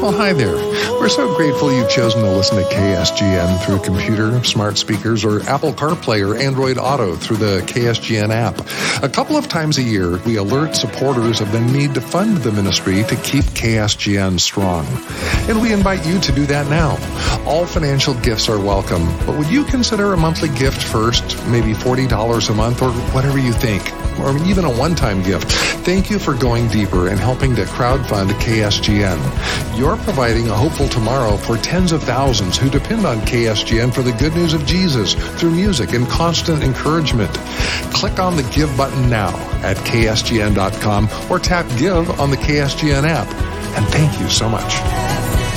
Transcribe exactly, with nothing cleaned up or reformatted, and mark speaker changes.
Speaker 1: Well, hi there. We're so grateful you've chosen to listen to K S G N through a computer, smart speakers, or Apple CarPlay or Android Auto through the K S G N app. A couple of times a year, we alert supporters of the need to fund the ministry to keep K S G N strong. And we invite you to do that now. All financial gifts are welcome, but would you consider a monthly gift first, maybe forty dollars a month, or whatever you think, or even a one-time gift? Thank you for going deeper and helping to crowdfund K S G N. You're providing a hopeful tomorrow for tens of thousands who depend on K S G N for the good news of Jesus through music and constant encouragement. Click on the Give button now at K S G N dot com or tap Give on the K S G N app. And thank you so much.